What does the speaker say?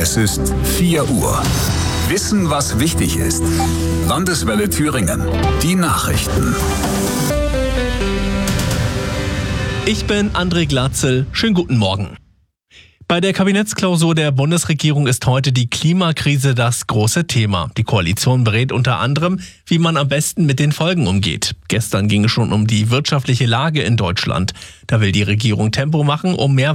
Es ist 4 Uhr. Wissen, was wichtig ist. Landeswelle Thüringen. Die Nachrichten. Ich bin André Glatzel. Schönen guten Morgen. Bei der Kabinettsklausur der Bundesregierung ist heute die Klimakrise das große Thema. Die Koalition berät unter anderem, wie man am besten mit den Folgen umgeht. Gestern ging es schon um die wirtschaftliche Lage in Deutschland. Da will die Regierung Tempo machen, um mehr